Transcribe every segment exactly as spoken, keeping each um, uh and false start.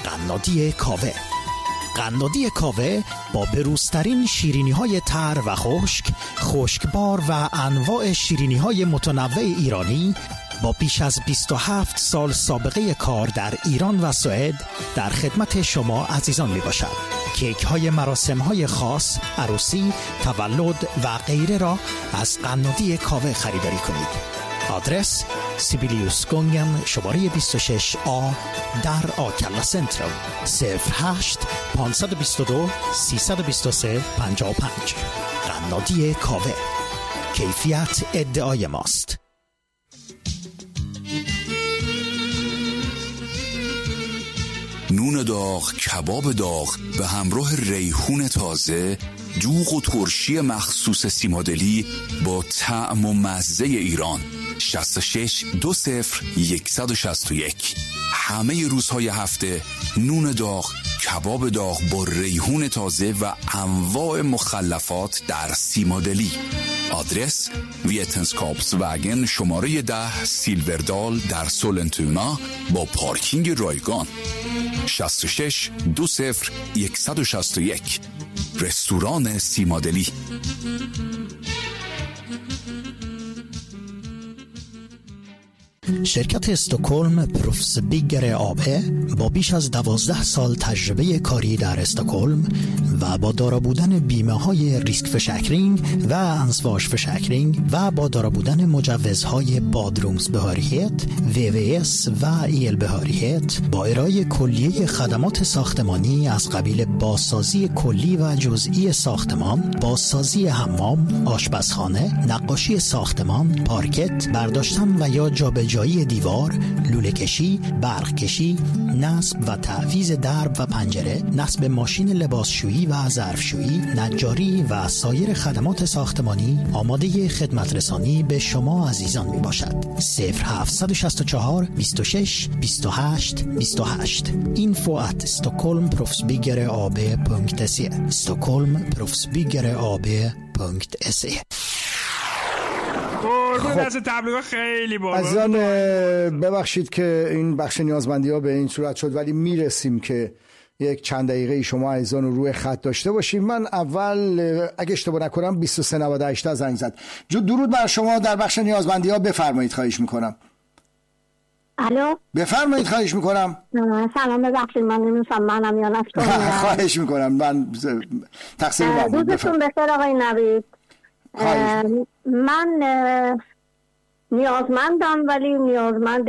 قنادی کاوه. قنادی کاوه با بروزترین شیرینی‌های تر و خشک، خشکبار و انواع شیرینی‌های متنوع ایرانی با بیش از بیست و هفت سال سابقه کار در ایران و سوئد در خدمت شما عزیزان می باشد. کیک های مراسم های خاص، عروسی، تولد و غیره را از قنادی کاوه خریداری کنید. آدرس سیبیلیوس گونگن شماره بیست و شش آ در آکلا سنترال صفر هشت پانصد و بیست و دو سیصد و بیست و سه پنجاه و پنج. قنادی کاوه، کیفیت ادعای ماست. نون داغ، کباب داغ به همراه ریحون تازه، دوغ و ترشی مخصوص سیمادلی با طعم و مزه ایران. شصت و شش دو صفر صد و شصت و یک. همه روزهای هفته نون داغ، کباب داغ با ریحون تازه و انواع مخلفات در سیمادلی. آدرس ویتنسکاپس وگن شماره ده سیلوردال در سولنتونا با پارکینگ رایگان. شصت و شش دو صفر صد و شصت و یک. رستوران سیمادلی. شرکت استکهلم پروفس بیگر آبه با بیش از دوازده سال تجربه کاری در استکهلم و با دارا بودن بیمه های ریسک فشکرینگ و انسواش فشکرینگ و با دارا بودن مجوزهای بادرومز بهاریت، وی وی اس و ایل بهاریت با ارائه کلیه خدمات ساختمانی از قبیل بازسازی کلی و جزئی ساختمان، بازسازی حمام، آشپزخانه، نقاشی ساختمان، پارکت، برداشتن و یا جابجایی جایی دیوار، لوله کشی، برق کشی، نصب و تعویض درب و پنجره، نصب ماشین لباسشویی و ظرفشویی، نجاری و سایر خدمات ساختمانی آماده خدمت رسانی به شما عزیزان می باشد. صفر هفت شش چهار بیست و شش بیست و هشت بیست و هشت. اینفو ات استکهلم پروفسبیگر آبه پونکت سی. استکهلم پروفسبیگر آبه پونکت سی. خب دست تبلیغ خیلی بالا. عزیزان ببخشید که این بخش نیازمندی ها به این صورت شد، ولی میرسیم که یک چند دقیقه شما عزیزان رو روی خط داشته باشیم. من اول اگه اشتباه نکنم بیست و سه نود و هشت زنگ زد. جو درود بر شما در بخش نیازمندی ها، بفرمایید خواهش میکنم. الو بفرمایید خواهش میکنم. سلام، ببخشید من نمی‌فهمم منم یا نه. خواهش میکنم، من تقصیر من بود. روزتون بخیر آقای نوید. من نیازمندم ولی نیازمند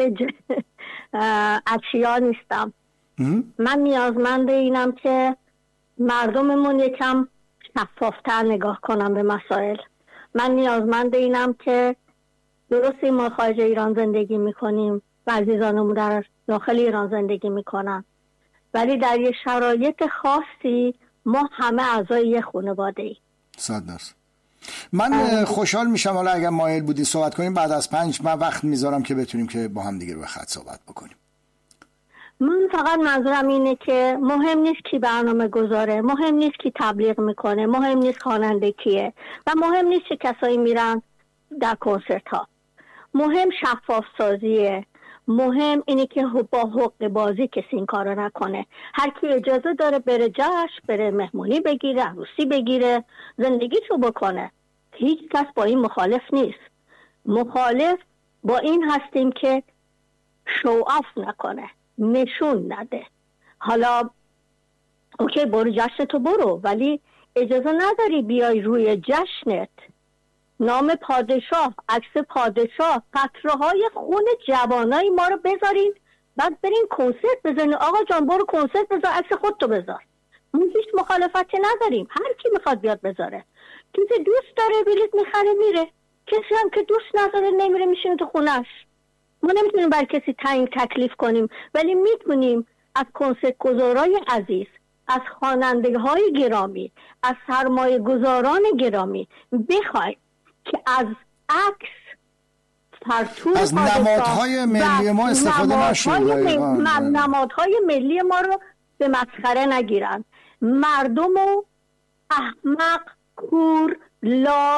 اشیا نیستم. من نیازمند اینم که مردممون یکم شفافتر نگاه کنم به مسائل. من نیازمند اینم که درسته ما خارج ایران زندگی میکنیم و عزیزانمون در داخل ایران زندگی میکنن، ولی در یه شرایط خاصی ما همه اعضای یه خانواده ایم. صد درصد. من خوشحال میشم حالا اگر مایل بودی صحبت کنیم بعد از پنج، من وقت میذارم که بتونیم که با هم دیگه روی خط صحبت بکنیم. من فقط منظورم اینه که مهم نیست کی برنامه گذاره، مهم نیست کی تبلیغ میکنه، مهم نیست خواننده کیه و مهم نیست چه کسایی میرن در کنسرت ها. مهم شفاف سازیه. مهم اینه که با حق بازی کسی این کارو نکنه. هر کی اجازه داره بره جشن، بره مهمونی بگیره، عروسی بگیره، زندگیشو بکنه. هیچ کس با این مخالف نیست. مخالف با این هستیم که شو آف نکنه، نشون نده. حالا اوکی برو جشن تو برو، ولی اجازه نداری بیای روی جشنت نام پادشاه، عکس پادشاه، قطره‌های خون جوانای ما رو بذارین، بعد برین کنسرت بزنین. آقا جان برو کنسرت بذار، عکس خودتو بذار. ما هیچ مخالفتی نداریم، هر کی میخواد بیاد بذاره. کسی دوست داره بلیط میخره میره، کسی هم که دوست نداره نمیره میشینه تو خونش. ما نمیتونیم بر کسی تعیین تکلیف کنیم، ولی میتونیم از کنسرت گذارای عزیز، از خواننده های گرامی، از سرمایه گذاران گرامی بخوایم که از عکس فرتور از نمادهای ملی ما استفاده نشده، نمادهای ملی ما رو به مسخره نگیرن. مردم و احمق، کور، لال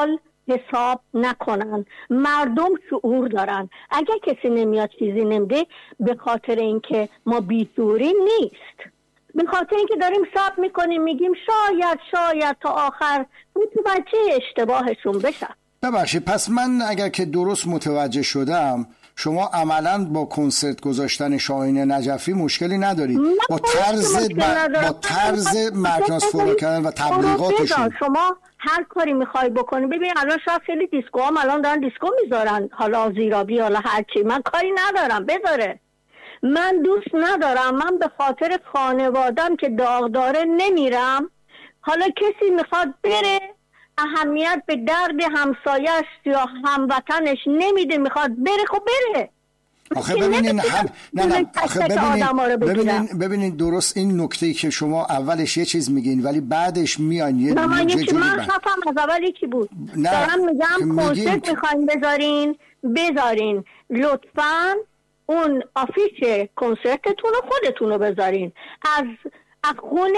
حساب نکنن. مردم شعور دارن. اگر کسی نمیاد چیزی نمیده به خاطر اینکه ما بی‌شعوریم نیست، به خاطر اینکه داریم صبر میکنیم میگیم شاید شاید تا آخر متوجه اشتباهشون بشن. ببخشید، پس من اگر که درست متوجه شدم شما عملاً با کنسرت گذاشتن شاهین نجفی مشکلی ندارید، با طرز با طرز مرکز کردن و تبلیغاتشون. شما هر کاری میخوای بکنی، ببین الان شاید خیلی دیسکو هم الان دارن دیسکو میذارن، حالا زیرابی حالا هر چی، من کاری ندارم بذاره. من دوست ندارم، من به خاطر خانوادم که داغ داره نمیرم. حالا کسی میخواد بره اهمیت به درد همسایش یا هموطنش نمیده، میخواد بره خب بره. آخه ببینین هم نه نه آخه ببینین ببینین ببینین درست این نکته‌ای که شما اولش یه چیز میگین ولی بعدش میان یه جوری من خفم از اولی چی بود دارم میگم کنسرت میخواین بذارین بذارین لطفاً اون آفیش کنسرتتون رو خودتون رو بذارین، از از خون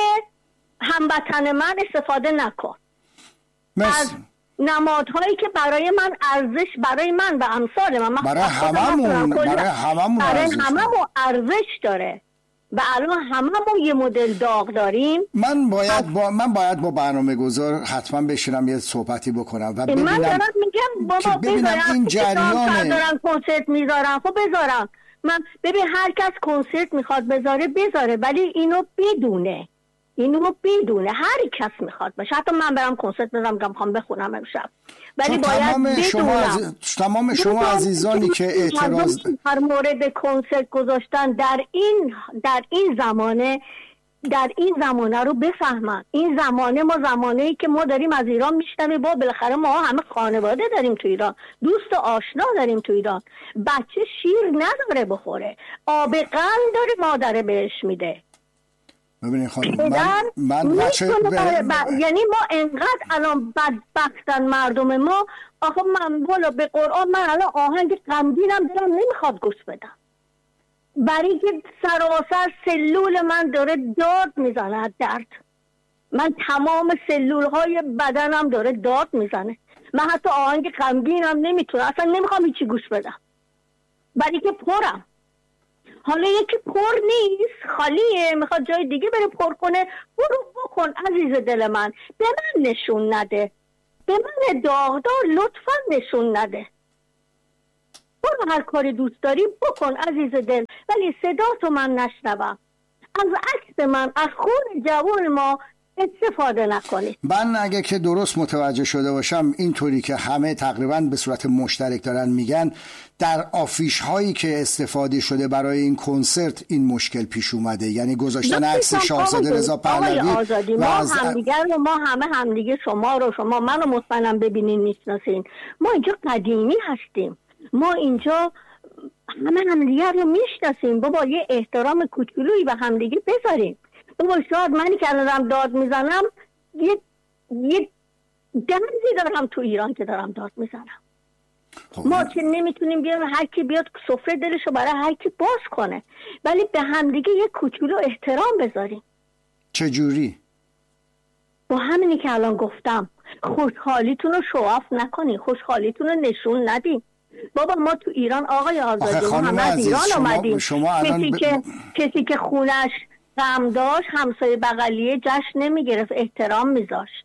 هموطن من استفاده نکن. مرسی. از نمادهایی که برای من ارزش، برای من و امثال من, من برای هممون برای هممون برای هممون ارزش داره و الان هممون یه مدل داغ داریم. من باید با من باید با برنامه گذار حتما بشینم یه صحبتی بکنم و ببینم. من دارم میگم بابا ببینم این جریان دارن کنسرت میذارن، خب بذارن. من ببین هر کس کنسرت میخواد بذاره بذاره، ولی اینو بدونه اینو بدونه هر کس میخواد باشه. حتی من برم کنسرت بذارم که میخوام بخونم امشب، ولی باید تمام شما از... تمام شما عزیزانی که اعتراض در مورد کنسرت گذاشتن در این در این زمانه در این زمانه رو بفهمن. این زمانه ما زمانه ای که ما داریم از ایران میشنویم، با بالاخره ما همه خانواده داریم تو ایران، دوست و آشنا داریم تو ایران. بچه شیر نداره بخوره، آب قند داره مادره بهش میده. ببینید خانم من من بچه ب... ب... یعنی ما انقدر الان بدبختن مردم ما. آخه من والا به قرآن من الان آهنگ غمگینم دلم نمیخواد گوش بدم، برای که سراسر سلول من داره داد میزنه از درد. من تمام سلول های بدنم داره داد میزنه. من حتی آهنگ غمگینم نمیتونم، اصلا نمیخوام هیچی گوش بدم، برای که پرم. حالا یکی پر نیست، خالیه، میخواد جای دیگه بره پر کنه، برو بکن عزیز دل من. به من نشون نده، به من داغدار لطفا نشون نده. برو هر کاری دوست داری بکن عزیز دل، ولی صدا تو من نشنوم. از عکس من، از خون جوان ما استفاده نکنید. من اگه که درست متوجه شده باشم اینطوری که همه تقریبا به صورت مشترک دارن میگن در آفیش هایی که استفاده شده برای این کنسرت این مشکل پیش اومده، یعنی گذاشتن عکس شاهزاده رضا پهلوی آزادی. ما از... همدیگر رو ما همه همدیگه شما رو شما منو مطمئنم ببینین میشناسین. ما اینجا قدیمی هستیم، ما اینجا همه همدیگر رو میشناسیم. بابا یه احترام کوچولویی به همدیگه بذاریم. بابا شاید منی که الان داد میزنم یه یه درزی دارم تو ایران که دارم داد میزنم. ما که نمیتونیم بیارم هر کی بیاد سفره دلشو برای هر کی باز کنه، ولی به همدیگه یه کوچولو احترام بذاریم. چجوری؟ با همینی که الان گفتم، خوشحالیتون رو شواف نکنین، خوشحالیتون رو نشون ندین. بابا ما تو ایران آقای آزادی ما همه از ایران آمدیم. کسی, ب... که... کسی که خونش غم داشت همسایه بغلیه جشن نمیگرفت، احترام میذاشت.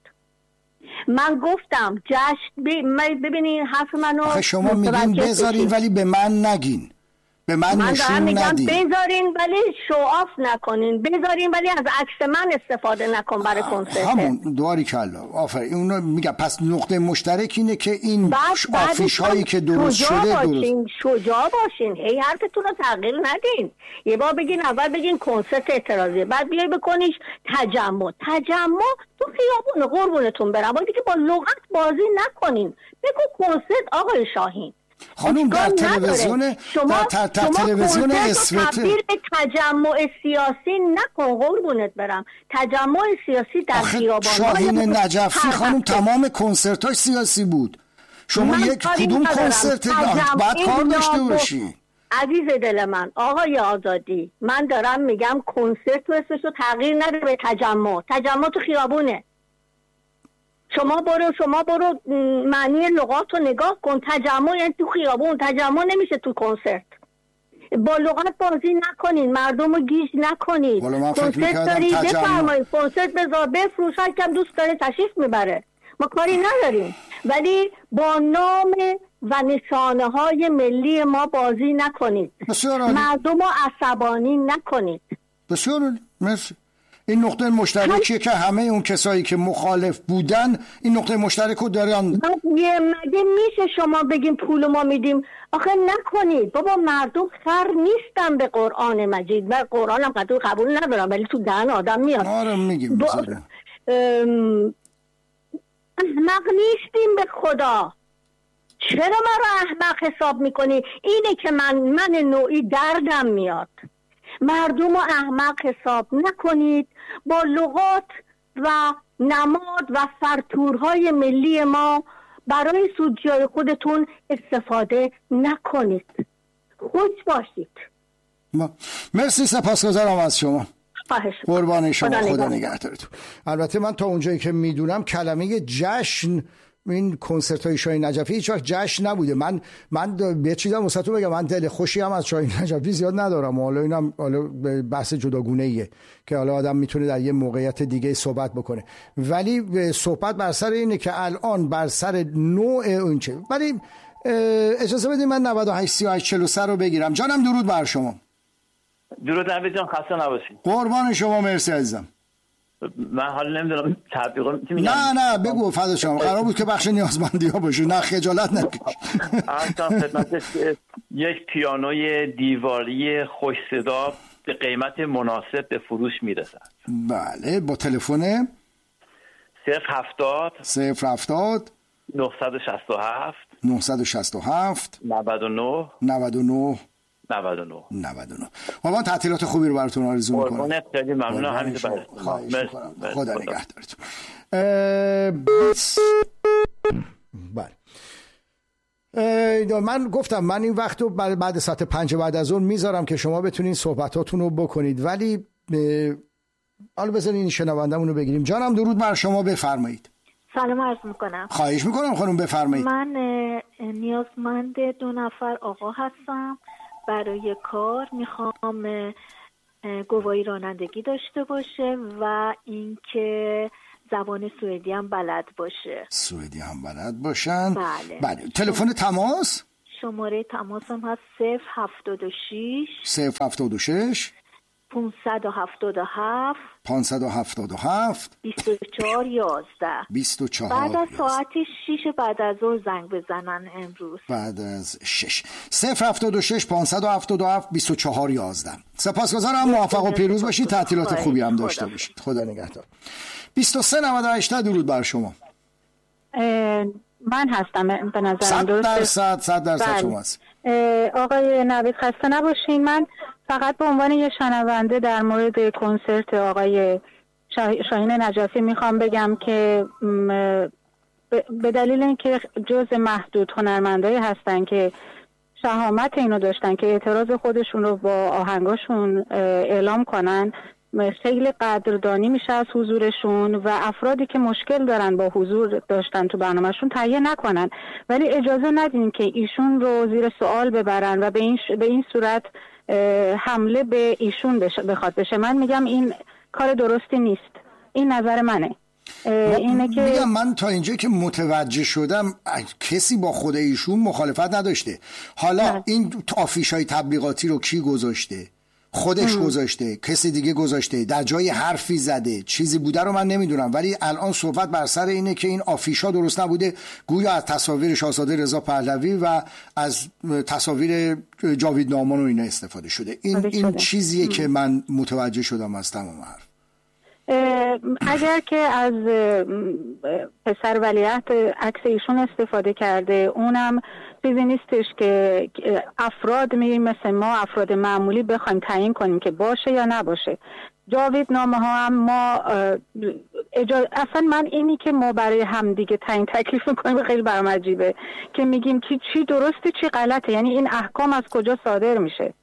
من گفتم جشن ب... ببینین حرف منو آخه شما میگین بذارین ولی به من نگین، به من, من نشون ندین. بذارین ولی شوآف نکنین، بذارین ولی از عکس من استفاده نکن برای کنسرت. همون دواری کلا آفرین. اونو میگم پس نقطه مشترک اینه که این آفیش هایی که درست شده باشین، درست شجاع باشین، هی حرفتون رو تغییر ندین. یه بار بگین اول بگین کنسرت اعتراضیه، بعد بیای بکنیش تجمع. تجمع تو خیابون قربونتون برم، ولی دیگه با لغت بازی نکنین. بگو کنسرت آقای شاهین. خانم در تلویزیون شما در تلویزیون اسوت تبدیل به تجمع سیاسی نکن قربونت برم. تجمع سیاسی در خیابان‌های شاهین نجفی خانم تمام کنسرت‌هاش سیاسی بود. شما یک کدوم کنسرت بعد کار داشته باشی؟ عزیز دل من آقای آزادی، من دارم میگم کنسرت تو اسمشو تغییر نده به تجمع. تجمع تو خیابونه. شما برو شما برو معنی لغات رو نگاه کن. تجمع یعنی تو خیابون، تجمع نمیشه تو کنسرت. با لغت بازی نکنین، مردم رو گیج نکنین. کنسرت داری بفرمایید، کنسرت بذار بفروش، هر کم دوست داره تشریف میبره، ما کاری نداریم، ولی با نام و نشانه های ملی ما بازی نکنید، مردم رو عصبانی نکنید. بسیار عالی، مرسی. این نقطه مشترکیه که همه اون کسایی که مخالف بودن این نقطه مشترک رو دارن. مگه میشه شما بگیم پول ما میدیم؟ آخه نکنید بابا، مردم خر نیستن به قرآن مجید، و قرآن هم قطعا قبول ندارم، ولی تو دهن آدم میاد. آره میگیم با... ام... احمق نیستیم به خدا. چرا من رو احمق حساب میکنی؟ اینه که من من نوعی دردم میاد. مردم رو احمق حساب نکنید، با لغات و نماد و فرتورهای ملی ما برای سودجوی خودتون استفاده نکنید. خوش باشید. ما. مرسی، سپاسگزارم از شما. قربان شما، خدا نگهدارتون. البته من تا اونجایی که میدونم کلمه جشن این کنسرت های شاهین نجفی هیچ وقت جشن نبوده. من من به چیزا مستطیع بگم، من دل خوشی هم از شاهین نجفی زیاد ندارم، حالا اینم حالا بحث جداگونه ایه که حالا آدم میتونه در یه موقعیت دیگه صحبت بکنه، ولی صحبت بر سر اینه که الان بر سر نوع اون چه. ولی اجازه بدید من نود و هشت سی و هشت چهل و سه رو بگیرم. جانم درود بر شما. درود نوید جان، خسته نباشید. قربان شما، مرسی عزیزم. من حالا نمیدونم تبلیغات چی میگن. نه نه بگو، فدا شما. قرار بود که بخش نیازمندی ها باشه، نه خجالت نکش. اصلا خدمت یک پیانوی دیواری خوش صدا به قیمت مناسب به فروش میرسد. بله، با تلفن صفر هفتاد صفر هفتاد نهصد و شصت و هفت نهصد و شصت و هفت نود و نه نود و نه نود و نه نود و نه. ما تعطیلات خوبی رو براتون آرزو می‌کنم. قربونت، خیلی ممنونم. همینجا براتون. خدا نگهدارتون. بله. من گفتم من این وقت رو بعد ساعت پنج بعد از اون میذارم که شما بتونین صحبتاتون رو بکنید، ولی حالا بذارین این شنوندمون رو بگیریم. جانم درود بر شما، بفرمایید. سلام عرض میکنم. خواهش میکنم خانم، بفرمایید. من نیازمند دو نفر آقا هستم. برای کار میخوام گواهی رانندگی داشته باشه و اینکه زبان سوئدی هم بلد باشه. سوئدی هم بلد باشن. بله. بله. تلفن تماس؟ شماره تماسم هست صفر هفتاد و شش صفر هفتاد و شش پانصد و هفتاد و هفت پانصد و هفتاد و هفت بیست و چهار یازده بیست و چهار بعد از ساعت شش بعد از ظهر زنگ بزنن امروز. بعد از شش. صفر هفتاد و شش پانصد و هفتاد و هفت بیست و چهار یازده. سپاسگزارم، موفق و پیروز باشید، تعطیلات خوبی هم داشته باشید. خدا نگهدار. بیست و سه نود و هشت درود بر شما. من هستم به نظرم درسته. صد درصد صد درصد شما هست. آقای نوید خسته نباشین. من فقط به عنوان یه شنونده در مورد کنسرت آقای شاهین نجفی میخوام بگم که به دلیل اینکه جز محدود هنرمندایی هستن که شهامت اینو داشتن که اعتراض خودشون رو با آهنگاشون اعلام کنن، خیلی قدردانی میشه از حضورشون و افرادی که مشکل دارن با حضور داشتن تو برنامهشون تهیه نکنن، ولی اجازه ندین که ایشون رو زیر سوال ببرن و به این ش... به این صورت حمله به ایشون بشه بخواد بشه. من میگم این کار درستی نیست. این نظر منه. اینه که میگم من تا اینجا که متوجه شدم کسی با خود ایشون مخالفت نداشته. حالا نه. این آفیش‌های تبلیغاتی رو کی گذاشته؟ خودش ام. گذاشته، کسی دیگه گذاشته، در جای حرفی زده، چیزی بوده رو من نمیدونم، ولی الان صحبت بر سر اینه که این آفیشا درست نبوده، گویا از تصاویر شاهزاده رضا پهلوی و از تصاویر جاوید نامان و اینا استفاده شده. این این شده. چیزیه ام. که من متوجه شدم از تمام حرف. اگر که از پسر ولیعهد عکس ایشون استفاده کرده، اونم چیزی نیستش که افراد میریم مثل ما افراد معمولی بخوایم تعیین کنیم که باشه یا نباشه. جاوید نامه ها هم ما اجا... اصلا من اینی که ما برای همدیگه تعیین تکلیف میکنیم خیلی برام عجیبه که میگیم که چی درسته چی غلطه. یعنی این احکام از کجا صادر میشه؟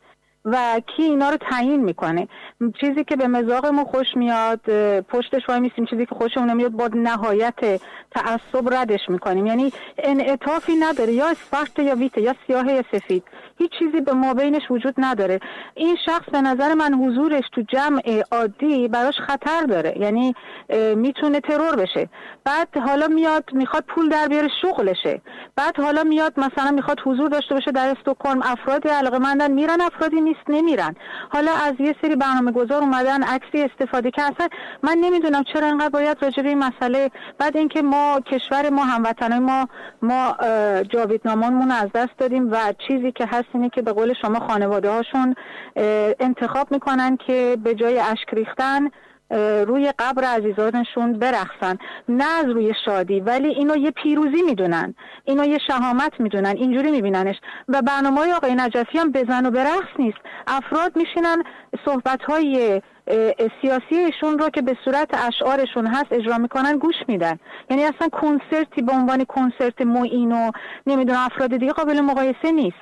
و کی اینا رو تعیین میکنه؟ چیزی که به مذاقمون خوش میاد پشتش وای میسیم، چیزی که خوشمون نمیاد با نهایت تعصب ردش میکنیم. یعنی انعطافی نداره، یا اسپارت یا ویت، یا سیاه یا سفید، هیچ چیزی به ما بینش وجود نداره. این شخص به نظر من حضورش تو جمع عادی براش خطر داره، یعنی میتونه ترور بشه. بعد حالا میاد میخواد پول در بیاره شغلشه، بعد حالا میاد مثلا میخواد حضور داشته باشه در استکهلم، افرادی علاقه‌مندن میرن، افرادی نیست نمیرن. حالا از یه سری برنامه‌گذار اومدن عکسی استفاده کردن. من نمیدونم چرا اینقدر باید راجع به این مسئله، بعد اینکه ما کشور ما هموطنای ما ما جاویدنامانمون از دست دادیم و چیزی که هست اینه که به قول شما خانواده هاشون انتخاب میکنن که به جای اشک ریختن روی قبر عزیزانشون برقصن، نه از روی شادی، ولی اینو یه پیروزی میدونن، اینو یه شهامت میدونن، اینجوری میبیننش. و برنامه‌های آقای نجفی هم بزن و برقص نیست، افراد میشینن صحبت‌های سیاسی ایشون رو که به صورت اشعارشون هست اجرا میکنن گوش میدن. یعنی اصلا کنسرتی به عنوان کنسرت معین و نمیدونم افراد دیگه قابل مقایسه نیست.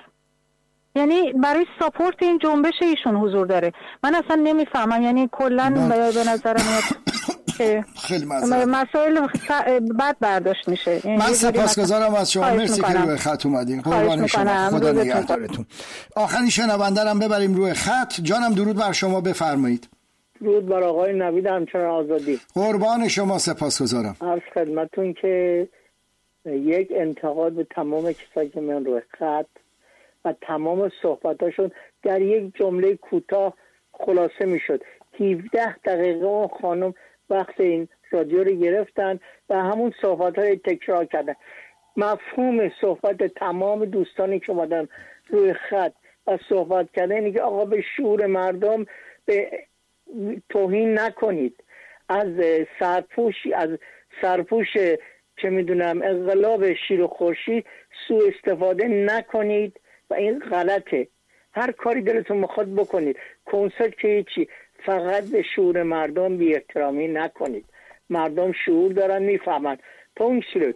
یعنی برای ساپورت این جنبش ایشون حضور داره. من اصلا نمیفهمم، یعنی کلا به نظر میاد که خیلی مسائل بد برداشت میشه. من سپاسگزارم از شما، مرسی که روی خط اومدین. قربان شما، خدا نگهدارتون. آخرین شنونده رو ببریم روی خط. جانم درود بر شما، بفرمایید. درود بر آقای نوید همچنان آزادی. قربان شما، سپاسگزارم. عرض خدمتتون که یک انتقاد به تمام کسایی که من روی خط و تمام صحبتاشون در یک جمله کوتاه خلاصه میشد. هفده دقیقه اون خانم وقت این رادیو رو گرفتن و همون صحبت های تکرار کردن. مفهوم صحبت تمام دوستانی که اومدن روی خط و صحبت کردن اینه که آقا به شعور مردم به توهین نکنید، از سرپوشی از سرپوش چه میدونم انقلاب شیر و خورشید سوء استفاده نکنید و این غلطه. هر کاری دلتون میخواد بکنید، کنسرت که هیچی، فقط به شعور مردم بی احترامی نکنید. مردم شعور دارن، میفهمن. پونگ شروط.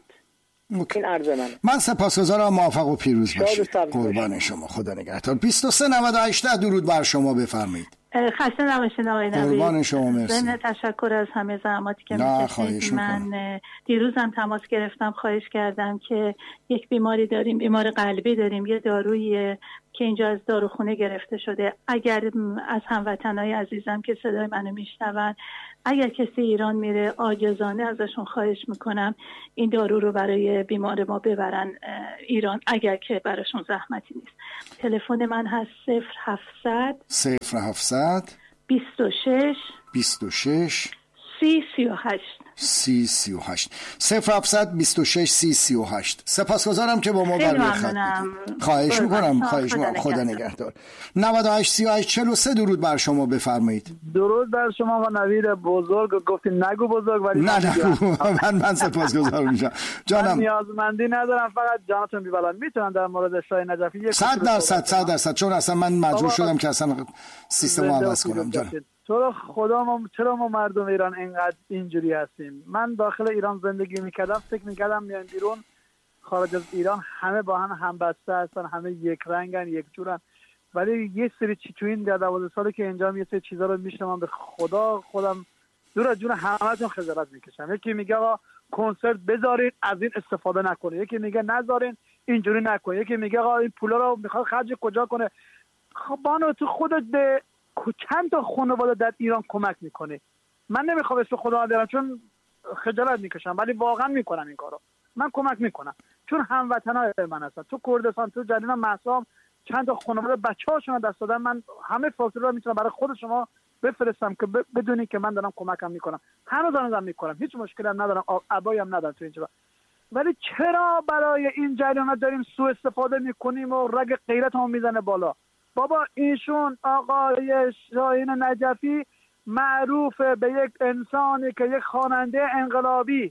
این عرض منه. من سپاسگزارم، موفق و پیروز باشید. قربان شما، خدا نگهدار. بیست و سه نود و هشت درود بر شما، بفرمایید. خسته نباشید آقای نوید. قربان شما، مرسی. ضمن تشکر از همه زحماتی که می‌کشید. من دیروزم تماس گرفتم، خواهش کردم که یک بیماری داریم، بیمار قلبی داریم، یه دارویی که اینجا از داروخونه گرفته شده. اگر از هموطنای عزیزم که صدای منو میشنون، اگر کسی ایران میره، عاجزانه ازشون خواهش میکنم این دارو رو برای بیمار ما ببرن ایران، اگر که براشون زحمتی نیست. تلفن من هست صفر هفتصد صفر هفتصد بیست و شش بیست و شش سی سی و هشت سی سی و هشت صفر هفتصد بیست و شش سی سی و هشت. سپاسگزارم که با ما بر روی خط بودید. خواهش میکنم، خواهش میکنم. خدا نگهدار. نود و هشت سی و هشت چهل و سه درود بر شما، بفرمایید. درود بر شما و نوید بزرگ. گفتین نگو بزرگ ولی نه نگو. من من سپاسگزار میشم جانم. من نیازمندی ندارم، فقط جانتون بی‌بلند. میتونم در مورد شاه نجفی صد درصد صد درصد چون اصلا من مجبور شدم که اصلا سیستم رو عوض کنم. جان چرا خدا ما چرا ما مردم ایران اینقدر اینجوری هستیم؟ من داخل ایران زندگی میکردم، فکر میکردم میان بیرون خارج از ایران همه با هم همبسته هستن، همه یک رنگن، یک جورن، ولی یه سری چی تو این دوازده سالی که اینجا یه سری چیزا رو میشنوم به خدا خودم دور از جون همه‌تون خجالت میکشم. یکی میگه آقا کنسرت بذارین از این استفاده نکنه، یکی میگه نذارین اینجوری نکنه، یکی میگه آقا این پولا رو میخواد خرج کجا کنه. خب بانو تو خودت به چند تا خانواده در ایران کمک میکنه. من نمیخوام اسم خدا بیارم چون خجالت میکشم، ولی واقعا میکنم این کارو. من کمک میکنم چون هموطنای من هستن. تو کردستان، تو جنین مهسا چند تا خانواده بچه‌هاشون دست دادن. من همه فاکتورها رو میتونم برای خود شما بفرستم که بدونید که من دارم کمکم میکنم. هنوز دارم میکنم، هیچ مشکلی هم ندارم، ابایی هم ندارم تو اینجا. ولی چرا برای این جریانات داریم سوء استفاده میکنیم و رگ غیرتمون میزنه بالا؟ بابا ایشون آقای شاهین نجفی معروف به یک انسانی که یک خواننده انقلابی،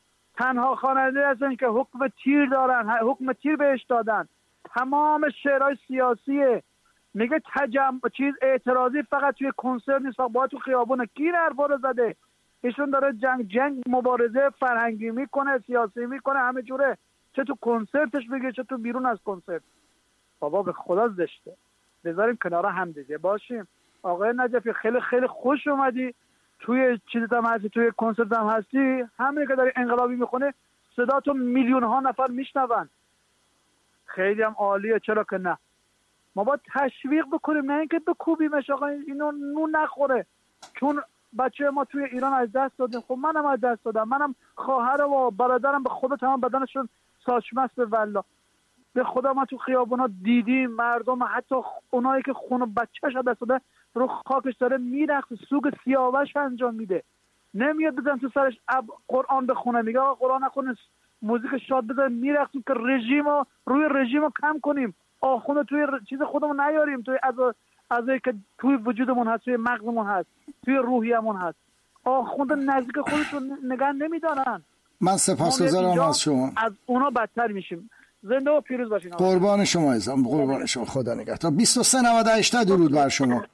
تنها خواننده هستن که حکم تیر دارن، حکم تیر بهش دادن. تمام شعرهای سیاسیه، میگه تجمع چیز اعتراضی فقط توی کنسرت نیست، باید تو خیابونه. کی حرفا رو زده؟ ایشون داره جنگ جنگ مبارزه فرهنگی میکنه، سیاسی میکنه، همه جوره، چه تو کنسرتش بگه چه تو بیرون از کنسرت. بابا به خدا زشته. بذاریم کنار هم دیگه باشیم. آقای نجفی خیلی خیلی خوش اومدی، توی چیزت هم هستی، توی کنسرت هم هستی، همین که داری انقلابی میخونه صدا تو میلیون ها نفر میشنون، خیلی هم عالیه. چرا که نه، ما باید تشویق بکنیم، نه اینکه بکوبیمش آقا اینو نون نخوره. چون بچه ما توی ایران از دست دادیم، خب منم از دست دادم، منم خواهر و برادرم به خدا تمام بدنشون ساچمست به والله. به خدا ما تو خیابونا دیدیم مردم، حتی اونایی که خون بچه‌ش از دست داده رو خاکش داره میرقصه، سوگ سیاوش انجام میده، نمیاد بزن تو سرش قرآن بخونه، میگه آقا قرآن نخونه، موزیک شاد بزن، میرقصیم که رژیم رو روی رژیم رو کم کنیم، آخوند توی چیز خودمون نیاریم، توی از ازایی که توی وجودمون هست، توی مغزمون هست، توی روحیمون هست، آخوند نزدیک خودشون نگه نمیدارن. من سپاسگزارم از شما. از اونا بدتر میشیم. زنده و پیروز باشین. قربان شما عزیزم، قربان شما، خدا نگهدار. بیست و سه نود و هشت درود بر شما.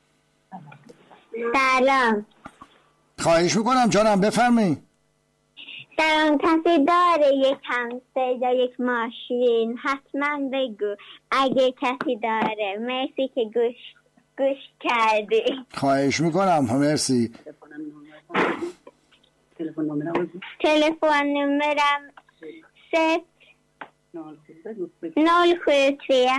سلام. خواهش میکنم جانم بفرمایید. سلام، کسی داره یک همسه یا یک ماشین حتما بگو اگه کسی داره. مرسی که گوش گوش کردی. خواهش میکنم، مرسی. تلفن نمرم صفر نول خو tre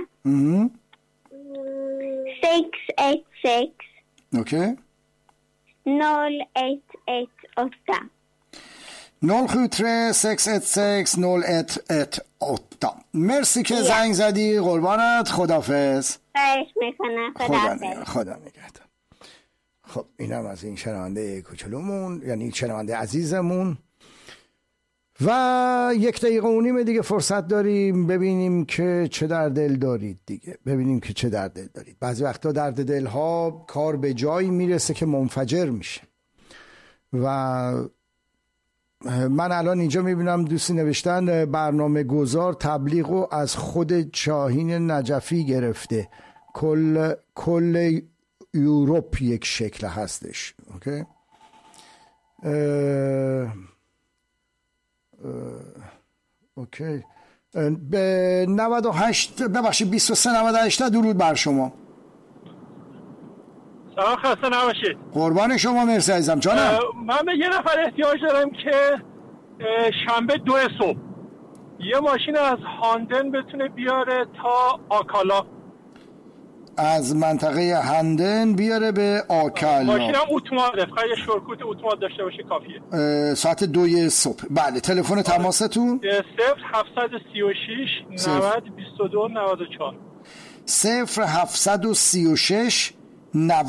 sex ett sex اوکی نول ett ett åtta نول خو tre sex ett sex نول ett ett åtta. مرسی که زنگ زدی، قربانت، خداحافظ. خواهش میکنم، خداحافظ. خدا نگهدار. خب اینم از این شنونده کوچولومون، یعنی شنونده عزیزمون. و یک دقیقه و نیم دیگه فرصت داریم ببینیم که چه در دل دارید دیگه، ببینیم که چه در دل دارید. بعضی وقتا درد دل ها کار به جایی میرسه که منفجر میشه. و من الان اینجا میبینم دوستی نوشتن برنامه گذار تبلیغ رو از خود شاهین نجفی گرفته، کل کل یوروپ یک شکل هستش. اوکی اه... اوکی به نود و هشت ببخشید بیست و سه نود و هشت درود بر شما. سلام، خسته نباشید. قربان شما، مرسی عزیزم. جانم من به یه نفر احتیاج دارم که شنبه دو صبح یه ماشین از هاندن بتونه بیاره تا آکالا، از منطقه هندن بیاره به آکالا. ماشین هم اتوماته، فقط یه شورکوت اتومات داشته باشه کافیه. ساعت دوی صبح. بله، تلفن تماستون صفر هفتصد و سی و شش نود بیست و دو نود و چهار. صفر هفتصد و سی و شش نود